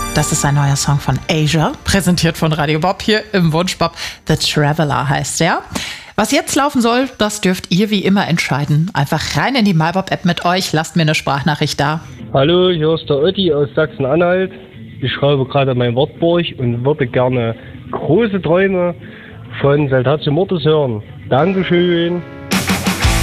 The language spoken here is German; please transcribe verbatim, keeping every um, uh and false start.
Das ist ein neuer Song von Asia, präsentiert von Radio Bob hier im Wunschbob. The Traveler heißt er. Was jetzt laufen soll, das dürft ihr wie immer entscheiden. Einfach rein in die MyBob-App mit euch, lasst mir eine Sprachnachricht da. Hallo, hier ist der Otti aus Sachsen-Anhalt. Ich schreibe gerade mein Wartburg und würde gerne Große Träume von Saltatio Mortis hören. Dankeschön.